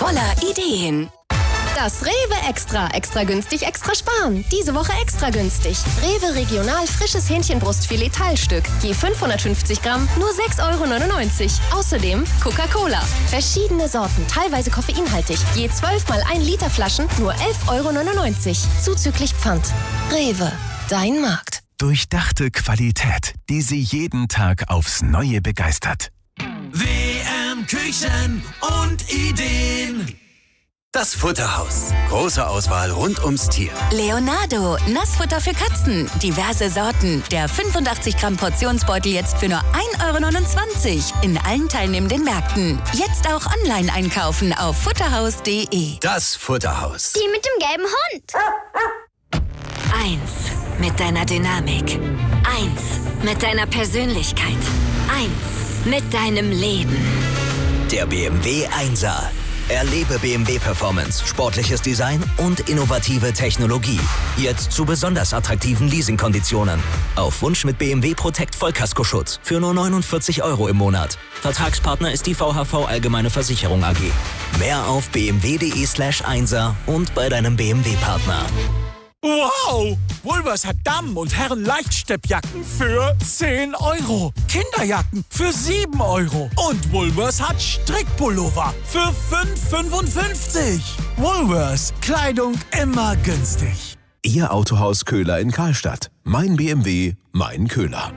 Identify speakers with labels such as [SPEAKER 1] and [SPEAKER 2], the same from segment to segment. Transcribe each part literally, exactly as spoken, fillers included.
[SPEAKER 1] voller Ideen.
[SPEAKER 2] Das Rewe Extra. Extra günstig, extra sparen. Diese Woche extra günstig. Rewe Regional frisches Hähnchenbrustfilet Teilstück. Je fünfhundertfünfzig Gramm, nur sechs Euro neunundneunzig. Außerdem Coca-Cola. Verschiedene Sorten, teilweise koffeinhaltig. Je zwölf mal ein Liter Flaschen, nur elf Euro neunundneunzig. Zuzüglich Pfand. Rewe, dein Markt.
[SPEAKER 3] Durchdachte Qualität, die Sie jeden Tag aufs Neue begeistert.
[SPEAKER 4] W M Küchen und Ideen.
[SPEAKER 5] Das Futterhaus. Große Auswahl rund ums Tier.
[SPEAKER 1] Leonardo, Nassfutter für Katzen. Diverse Sorten. Der fünfundachtzig Gramm Portionsbeutel jetzt für nur ein Euro neunundzwanzig. In allen teilnehmenden Märkten. Jetzt auch online einkaufen auf futterhaus punkt de.
[SPEAKER 5] Das Futterhaus.
[SPEAKER 6] Die mit dem gelben Hund.
[SPEAKER 1] Eins mit deiner Dynamik. Eins mit deiner Persönlichkeit. Eins mit deinem Leben.
[SPEAKER 7] Der B M W Einser. Erlebe B M W Performance, sportliches Design und innovative Technologie. Jetzt zu besonders attraktiven Leasingkonditionen. Auf Wunsch mit B M W Protect Vollkaskoschutz für nur neunundvierzig Euro im Monat. Vertragspartner ist die V H V Allgemeine Versicherung A G. Mehr auf b m w punkt de slash einser und bei deinem B M W-Partner.
[SPEAKER 4] Wow! Woolworths hat Damen- und Herren-Leichtsteppjacken für zehn Euro. Kinderjacken für sieben Euro. Und Woolworths hat Strickpullover für fünf Euro fünfundfünfzig. Woolworths. Kleidung immer günstig.
[SPEAKER 3] Ihr Autohaus Köhler in Karlstadt. Mein B M W, mein Köhler.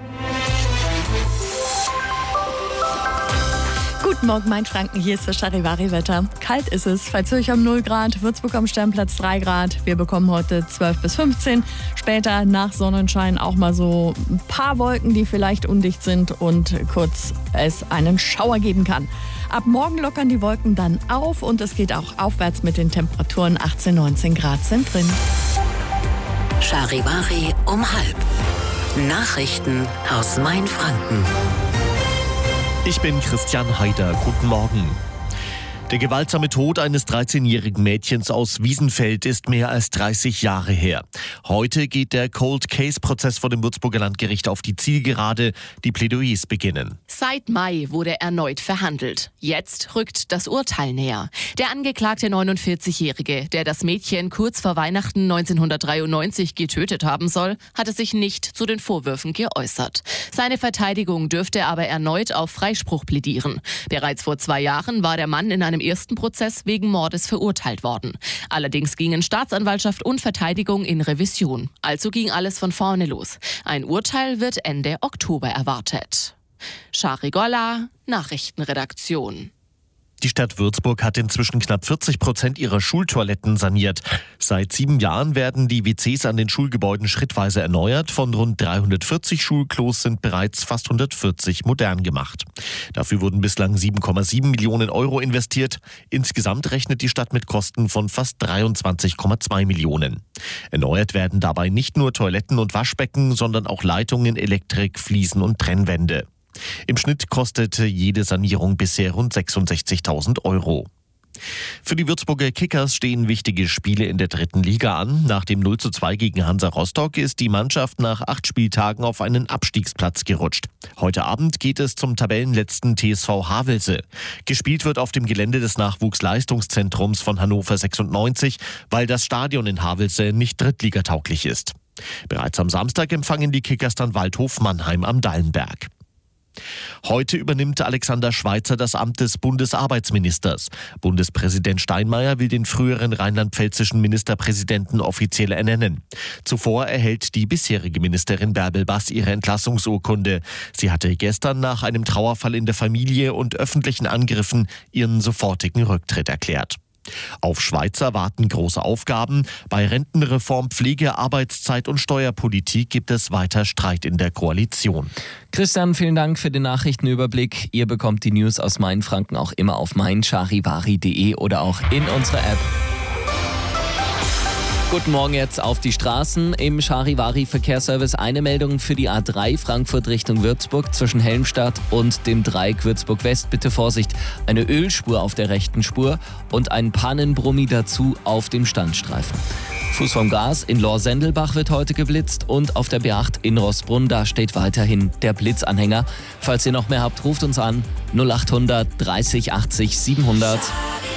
[SPEAKER 8] Guten Morgen, mein Franken. Hier ist das Charivari-Wetter. Kalt ist es. Veitshöchheim um null Grad, Würzburg am Sternplatz drei Grad. Wir bekommen heute zwölf bis fünfzehn. Später nach Sonnenschein auch mal so ein paar Wolken, die vielleicht undicht sind und kurz es einen Schauer geben kann. Ab morgen lockern die Wolken dann auf und es geht auch aufwärts mit den Temperaturen. achtzehn, neunzehn Grad sind drin.
[SPEAKER 1] Charivari um halb. Nachrichten aus Mainfranken.
[SPEAKER 9] Ich bin Christian Haider. Guten Morgen. Der gewaltsame Tod eines dreizehnjährigen Mädchens aus Wiesenfeld ist mehr als dreißig Jahre her. Heute geht der Cold-Case-Prozess vor dem Würzburger Landgericht auf die Zielgerade. Die Plädoyers beginnen.
[SPEAKER 10] Seit Mai wurde erneut verhandelt. Jetzt rückt das Urteil näher. Der angeklagte neunundvierzigjährige, der das Mädchen kurz vor Weihnachten neunzehnhundertdreiundneunzig getötet haben soll, hatte sich nicht zu den Vorwürfen geäußert. Seine Verteidigung dürfte aber erneut auf Freispruch plädieren. Bereits vor zwei Jahren war der Mann in einem ersten Prozess wegen Mordes verurteilt worden. Allerdings gingen Staatsanwaltschaft und Verteidigung in Revision. Also ging alles von vorne los. Ein Urteil wird Ende Oktober erwartet. Shari Golla, Nachrichtenredaktion.
[SPEAKER 9] Die Stadt Würzburg hat inzwischen knapp vierzig Prozent ihrer Schultoiletten saniert. Seit sieben Jahren werden die W Cs an den Schulgebäuden schrittweise erneuert. Von rund dreihundertvierzig Schulklos sind bereits fast hundertvierzig modern gemacht. Dafür wurden bislang sieben Komma sieben Millionen Euro investiert. Insgesamt rechnet die Stadt mit Kosten von fast dreiundzwanzig Komma zwei Millionen. Erneuert werden dabei nicht nur Toiletten und Waschbecken, sondern auch Leitungen, Elektrik, Fliesen und Trennwände. Im Schnitt kostete jede Sanierung bisher rund sechsundsechzigtausend Euro. Für die Würzburger Kickers stehen wichtige Spiele in der dritten Liga an. Nach dem null zu zwei gegen Hansa Rostock ist die Mannschaft nach acht Spieltagen auf einen Abstiegsplatz gerutscht. Heute Abend geht es zum Tabellenletzten T S V Havelse. Gespielt wird auf dem Gelände des Nachwuchsleistungszentrums von Hannover sechsundneunzig, weil das Stadion in Havelse nicht drittligatauglich ist. Bereits am Samstag empfangen die Kickers dann Waldhof Mannheim am Dallenberg. Heute übernimmt Alexander Schweitzer das Amt des Bundesarbeitsministers. Bundespräsident Steinmeier will den früheren rheinland-pfälzischen Ministerpräsidenten offiziell ernennen. Zuvor erhält die bisherige Ministerin Bärbel Bass ihre Entlassungsurkunde. Sie hatte gestern nach einem Trauerfall in der Familie und öffentlichen Angriffen ihren sofortigen Rücktritt erklärt. Auf Schweitzer warten große Aufgaben. Bei Rentenreform, Pflege, Arbeitszeit und Steuerpolitik gibt es weiter Streit in der Koalition.
[SPEAKER 11] Christian, vielen Dank für den Nachrichtenüberblick. Ihr bekommt die News aus Mainfranken auch immer auf mein charivari punkt de oder auch in unserer App. Guten Morgen jetzt auf die Straßen. Im Charivari-Verkehrsservice eine Meldung für die A drei Frankfurt Richtung Würzburg zwischen Helmstadt und dem Dreieck Würzburg West. Bitte Vorsicht, eine Ölspur auf der rechten Spur und ein Pannenbrummi dazu auf dem Standstreifen. Fuß vom Gas, in Lohr-Sendelbach wird heute geblitzt und auf der B acht in Rossbrunn, da steht weiterhin der Blitzanhänger. Falls ihr noch mehr habt, ruft uns an null acht hundert dreißig achtzig siebenhundert.